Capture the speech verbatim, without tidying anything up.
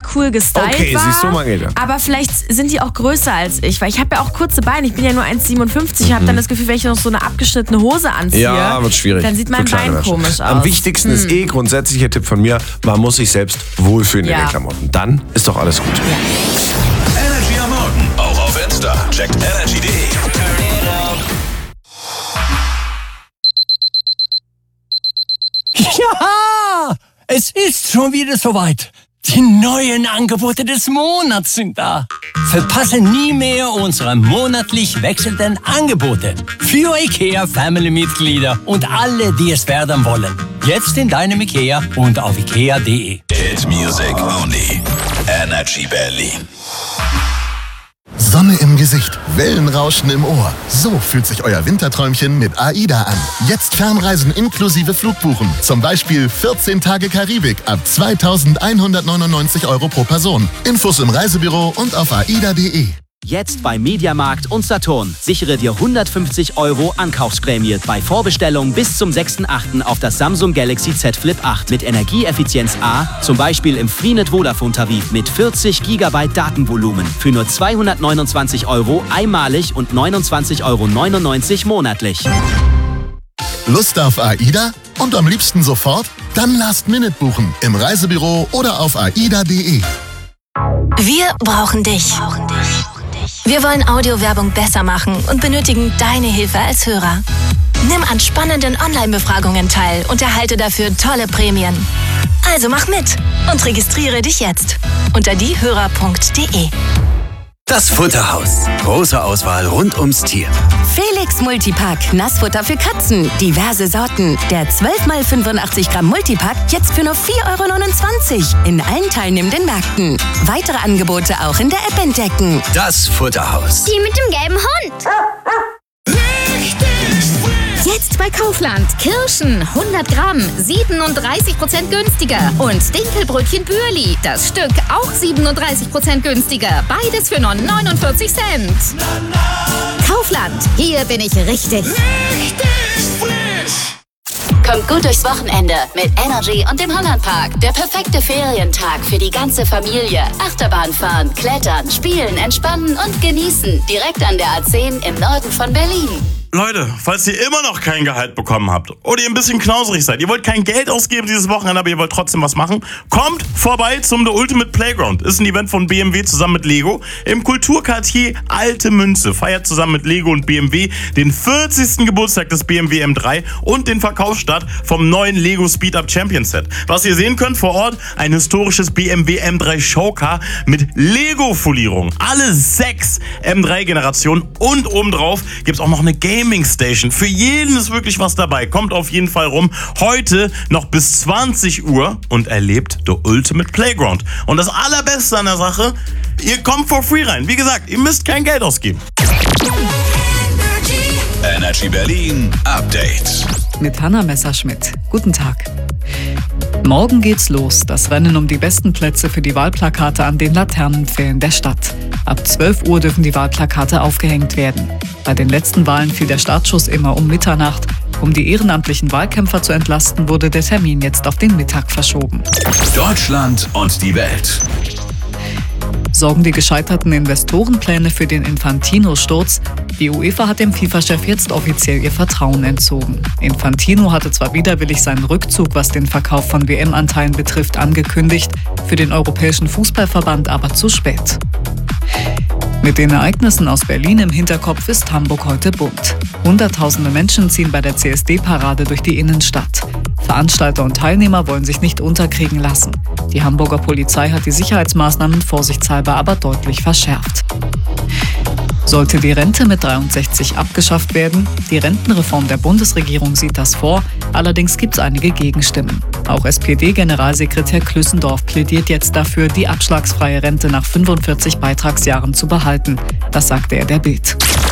cool gestylt Okay, war. siehst du, Margarete. Aber vielleicht sind die auch größer als ich, weil ich habe ja auch kurze Beine. Ich bin ja nur eins Komma siebenundfünfzig. Ich habe dann das Gefühl, wenn ich noch so eine abgeschnittene Hose anziehe, Ja, wird schwierig. dann sieht mein Für kleine Bein Menschen. komisch aus. Am wichtigsten ist eh grundsätzlicher Tipp von mir, man muss sich selbst wohlfühlen Ja. in den Klamotten. Dann ist doch alles gut. Energy am Morgen, auch auf Insta. Checkt energy punkt de. Ja, es ist schon wieder soweit. Die neuen Angebote des Monats sind da. Verpasse nie mehr unsere monatlich wechselnden Angebote für IKEA Family-Mitglieder und alle, die es werden wollen. Jetzt in deinem IKEA und auf ikea punkt de. Hit Music Only. Energy Berlin. Sonne im Gesicht, Wellenrauschen im Ohr. So fühlt sich euer Winterträumchen mit AIDA an. Jetzt Fernreisen inklusive Flugbuchen. Zum Beispiel vierzehn Tage Karibik ab zweitausendeinhundertneunundneunzig Euro pro Person. Infos im Reisebüro und auf aida punkt de. Jetzt bei Mediamarkt und Saturn. Sichere dir hundertfünfzig Euro Ankaufsprämie bei Vorbestellung bis zum sechsten achten auf das Samsung Galaxy Z Flip acht mit Energieeffizienz A, zum Beispiel im Freenet Vodafone Tarif mit vierzig Gigabyte Datenvolumen für nur zweihundertneunundzwanzig Euro einmalig und neunundzwanzig Euro neunundneunzig monatlich. Lust auf AIDA? Und am liebsten sofort? Dann Last Minute buchen im Reisebüro oder auf aida punkt de. Wir brauchen dich. Wir wollen Audiowerbung besser machen und benötigen deine Hilfe als Hörer. Nimm an spannenden Online-Befragungen teil und erhalte dafür tolle Prämien. Also mach mit und registriere dich jetzt unter diehörer punkt de. Das Futterhaus. Große Auswahl rund ums Tier. Felix Multipack. Nassfutter für Katzen. Diverse Sorten. Der zwölf mal fünfundachtzig Gramm Multipack jetzt für nur vier Euro neunundzwanzig. In allen teilnehmenden Märkten. Weitere Angebote auch in der App entdecken. Das Futterhaus. Die mit dem gelben Hund. Jetzt bei Kaufland. Kirschen hundert Gramm, siebenunddreißig Prozent günstiger. Und Dinkelbrötchen Bürli. Das Stück auch siebenunddreißig Prozent günstiger. Beides für nur neunundvierzig Cent. Kaufland. Hier bin ich richtig. Richtig frisch. Kommt gut durchs Wochenende mit Energy und dem Hollandpark. Der perfekte Ferientag für die ganze Familie. Achterbahn fahren, klettern, spielen, entspannen und genießen. Direkt an der A zehn im Norden von Berlin. Leute, falls ihr immer noch kein Gehalt bekommen habt oder ihr ein bisschen knauserig seid, ihr wollt kein Geld ausgeben dieses Wochenende, aber ihr wollt trotzdem was machen, kommt vorbei zum The Ultimate Playground. Ist ein Event von B M W zusammen mit Lego. Im Kulturquartier Alte Münze feiert zusammen mit Lego und B M W den vierzigsten Geburtstag des B M W M drei und den Verkaufsstart vom neuen Lego Speed Up Champion Set. Was ihr sehen könnt vor Ort, ein historisches B M W M drei Showcar mit Lego-Folierung. Alle sechs M drei Generationen und obendrauf gibt's auch noch eine Game Gaming Station. Für jeden ist wirklich was dabei. Kommt auf jeden Fall rum. Heute noch bis zwanzig Uhr und erlebt The Ultimate Playground. Und das Allerbeste an der Sache, ihr kommt for free rein. Wie gesagt, ihr müsst kein Geld ausgeben. Energy Berlin Update. Mit Hanna Messerschmidt. Guten Tag. Morgen geht's los. Das Rennen um die besten Plätze für die Wahlplakate an den Laternenpfählen der Stadt. Ab zwölf Uhr dürfen die Wahlplakate aufgehängt werden. Bei den letzten Wahlen fiel der Startschuss immer um Mitternacht. Um die ehrenamtlichen Wahlkämpfer zu entlasten, wurde der Termin jetzt auf den Mittag verschoben. Deutschland und die Welt. Sorgen die gescheiterten Investorenpläne für den Infantino-Sturz? Die UEFA hat dem FIFA-Chef jetzt offiziell ihr Vertrauen entzogen. Infantino hatte zwar widerwillig seinen Rückzug, was den Verkauf von W M-Anteilen betrifft, angekündigt, für den Europäischen Fußballverband aber zu spät. Mit den Ereignissen aus Berlin im Hinterkopf ist Hamburg heute bunt. Hunderttausende Menschen ziehen bei der C S D-Parade durch die Innenstadt. Veranstalter und Teilnehmer wollen sich nicht unterkriegen lassen. Die Hamburger Polizei hat die Sicherheitsmaßnahmen vorsichtshalber aber deutlich verschärft. Sollte die Rente mit dreiundsechzig abgeschafft werden? Die Rentenreform der Bundesregierung sieht das vor, allerdings gibt es einige Gegenstimmen. Auch S P D-Generalsekretär Klüssendorf plädiert jetzt dafür, die abschlagsfreie Rente nach fünfundvierzig Beitragsjahren zu behalten. Das sagte er der Bild.